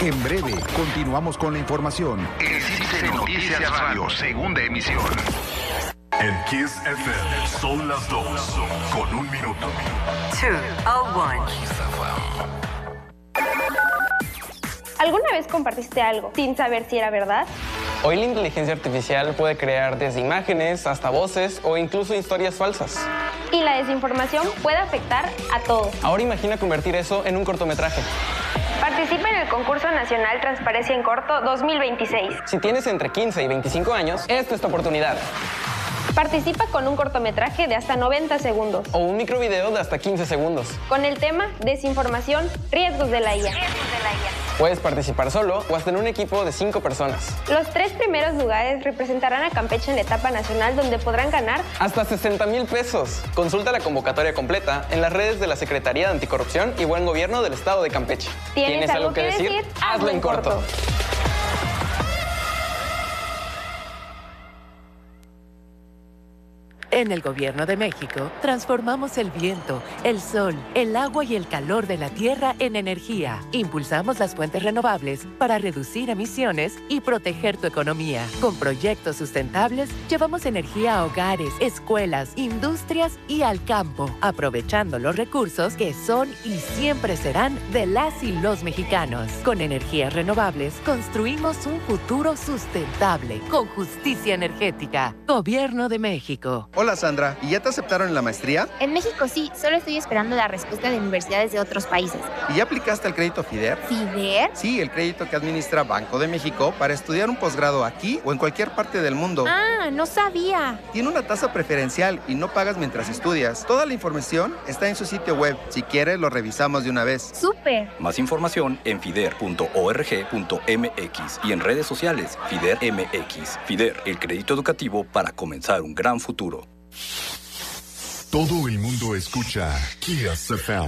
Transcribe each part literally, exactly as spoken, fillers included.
En breve, continuamos con la información. El Cipse Noticias Radio, segunda emisión. En Kiss F M son las dos con un minuto. Two, oh, one. ¿Alguna vez compartiste algo sin saber si era verdad? Hoy la inteligencia artificial puede crear desde imágenes hasta voces o incluso historias falsas. Y la desinformación puede afectar a todos. Ahora imagina convertir eso en un cortometraje. Participa en el concurso nacional Transparencia en Corto dos mil veintiséis. Si tienes entre quince y veinticinco años, esta es tu oportunidad. Participa con un cortometraje de hasta noventa segundos. O un microvideo de hasta quince segundos. Con el tema Desinformación, riesgos de la I A. Riesgos de la I A. Puedes participar solo o hasta en un equipo de cinco personas. Los tres primeros lugares representarán a Campeche en la etapa nacional, donde podrán ganar hasta sesenta mil pesos. Consulta la convocatoria completa en las redes de la Secretaría de Anticorrupción y Buen Gobierno del Estado de Campeche. ¿Tienes, ¿Tienes algo que decir? decir? Hazlo en corto. corto. En el Gobierno de México, transformamos el viento, el sol, el agua y el calor de la tierra en energía. Impulsamos las fuentes renovables para reducir emisiones y proteger tu economía. Con proyectos sustentables, llevamos energía a hogares, escuelas, industrias y al campo, aprovechando los recursos que son y siempre serán de las y los mexicanos. Con energías renovables, construimos un futuro sustentable, con justicia energética. Gobierno de México. Hola Sandra, ¿y ya te aceptaron en la maestría? En México sí, solo estoy esperando la respuesta de universidades de otros países. ¿Y ya aplicaste el crédito FIDER? ¿FIDER? Sí, el crédito que administra Banco de México para estudiar un posgrado aquí o en cualquier parte del mundo. Ah, no sabía. Tiene una tasa preferencial y no pagas mientras estudias. Toda la información está en su sitio web. Si quieres, lo revisamos de una vez. ¡Súper! Más información en fider punto org punto m x y en redes sociales FIDER M X. FIDER, el crédito educativo para comenzar un gran futuro. Todo el mundo escucha Kiss F M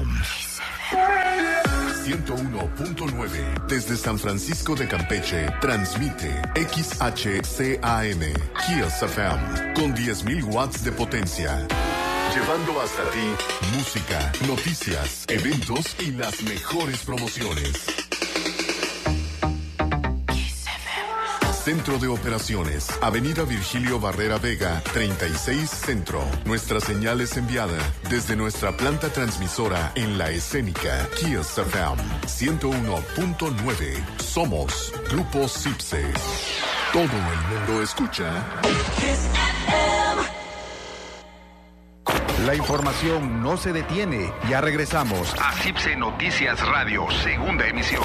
ciento uno punto nueve desde San Francisco de Campeche. Transmite X H C A M Kiss F M con diez mil watts de potencia, llevando hasta ti música, noticias, eventos y las mejores promociones. Centro de Operaciones, Avenida Virgilio Barrera Vega, treinta y seis Centro. Nuestra señal es enviada desde nuestra planta transmisora en La Escénica, Kiss F M ciento uno punto nueve. Somos Grupo Cipse. Todo el mundo escucha Kiss F M. La información no se detiene. Ya regresamos a Cipse Noticias Radio, segunda emisión.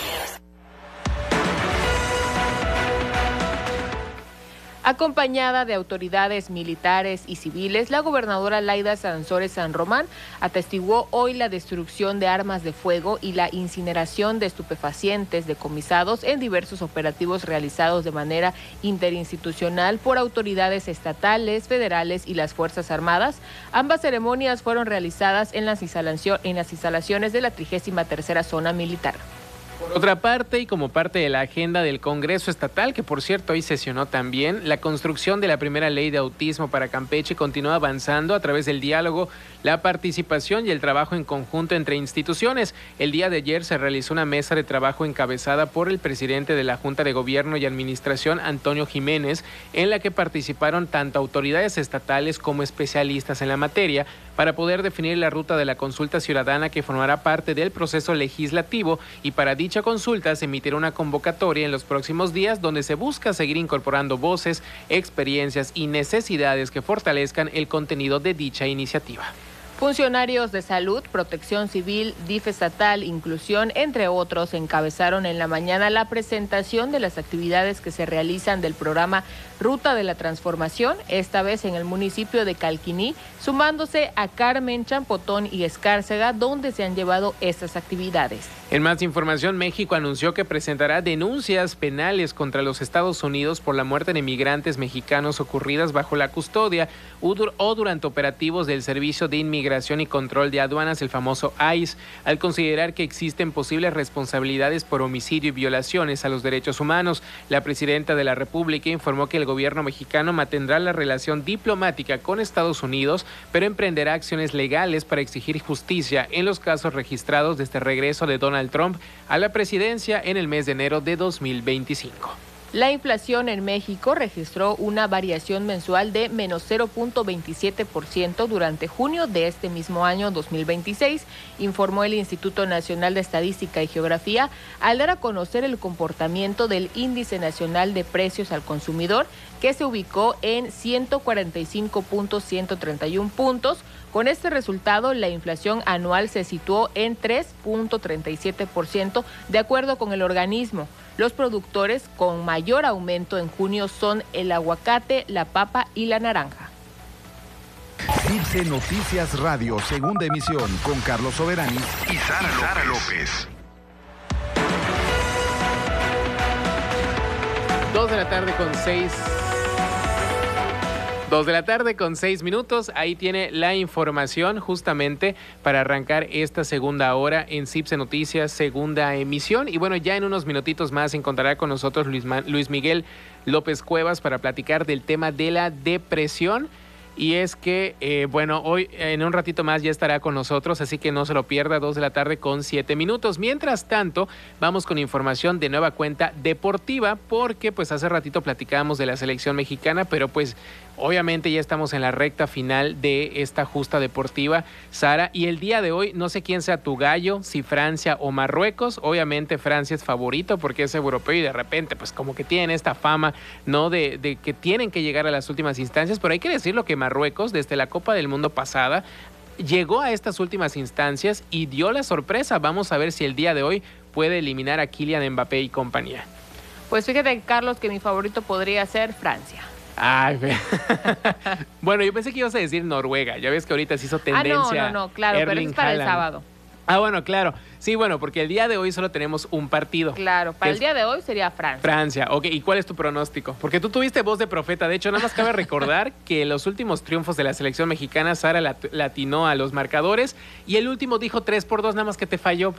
Acompañada de autoridades militares y civiles, la gobernadora Laida Sansores San Román atestiguó hoy la destrucción de armas de fuego y la incineración de estupefacientes decomisados en diversos operativos realizados de manera interinstitucional por autoridades estatales, federales y las Fuerzas Armadas. Ambas ceremonias fueron realizadas en las, instalación, en las instalaciones de la trigésima tercera Zona Militar. Por otra parte, y como parte de la agenda del Congreso Estatal, que por cierto hoy sesionó también, la construcción de la primera ley de autismo para Campeche continúa avanzando a través del diálogo, la participación y el trabajo en conjunto entre instituciones. El día de ayer se realizó una mesa de trabajo encabezada por el presidente de la Junta de Gobierno y Administración, Antonio Jiménez, en la que participaron tanto autoridades estatales como especialistas en la materia, para poder definir la ruta de la consulta ciudadana que formará parte del proceso legislativo, y para dicha consulta se emitirá una convocatoria en los próximos días donde se busca seguir incorporando voces, experiencias y necesidades que fortalezcan el contenido de dicha iniciativa. Funcionarios de salud, protección civil, D I F estatal, inclusión, entre otros, encabezaron en la mañana la presentación de las actividades que se realizan del programa Ruta de la Transformación, esta vez en el municipio de Calquiní, sumándose a Carmen, Champotón y Escárcega, donde se han llevado estas actividades. En más información, México anunció que presentará denuncias penales contra los Estados Unidos por la muerte de migrantes mexicanos ocurridas bajo la custodia o durante operativos del Servicio de Inmigración Integración y Control de Aduanas, el famoso I C E, al considerar que existen posibles responsabilidades por homicidio y violaciones a los derechos humanos. La presidenta de la República informó que el gobierno mexicano mantendrá la relación diplomática con Estados Unidos, pero emprenderá acciones legales para exigir justicia en los casos registrados desde el regreso de Donald Trump a la presidencia en el mes de enero de dos mil veinticinco. La inflación en México registró una variación mensual de menos cero punto veintisiete por ciento durante junio de este mismo año dos mil veintiséis, informó el Instituto Nacional de Estadística y Geografía al dar a conocer el comportamiento del Índice Nacional de Precios al Consumidor, que se ubicó en ciento cuarenta y cinco punto ciento treinta y uno puntos. Con este resultado, la inflación anual se situó en tres punto treinta y siete por ciento, de acuerdo con el organismo. Los productores con mayor aumento en junio son el aguacate, la papa y la naranja. Cipse Noticias Radio, segunda emisión, con Carlos Soberani y Sara, Sara López. Dos de la tarde con seis. Dos de la tarde con seis minutos, ahí tiene la información justamente para arrancar esta segunda hora en Cipse Noticias, segunda emisión. Y bueno, ya en unos minutitos más se encontrará con nosotros Luis, Ma- Luis Miguel López Cuevas para platicar del tema de la depresión. Y es que, eh, bueno, hoy en un ratito más ya estará con nosotros, así que no se lo pierda, dos de la tarde con siete minutos. Mientras tanto, vamos con información de nueva cuenta deportiva, porque pues hace ratito platicábamos de la selección mexicana, pero pues obviamente ya estamos en la recta final de esta justa deportiva, Sara, y el día de hoy no sé quién sea tu gallo, si Francia o Marruecos. Obviamente Francia es favorito porque es europeo y de repente pues como que tienen esta fama, ¿no? De, de que tienen que llegar a las últimas instancias, pero hay que decirlo que Marruecos desde la Copa del Mundo pasada llegó a estas últimas instancias y dio la sorpresa. Vamos a ver si el día de hoy puede eliminar a Kylian Mbappé y compañía. Pues fíjate, Carlos, que mi favorito podría ser Francia. Ay, bueno, yo pensé que ibas a decir Noruega. Ya ves que ahorita se hizo tendencia. Ah, no, no, no, claro, Erling pero es para Haaland. el sábado. Ah, bueno, claro. Sí, bueno, porque el día de hoy solo tenemos un partido. Claro, para el es día de hoy sería Francia. Francia, ok. ¿Y cuál es tu pronóstico? Porque tú tuviste voz de profeta. De hecho, nada más cabe recordar que los últimos triunfos de la selección mexicana, Sara lat- latinó a los marcadores y el último dijo tres por dos, nada más que te falló.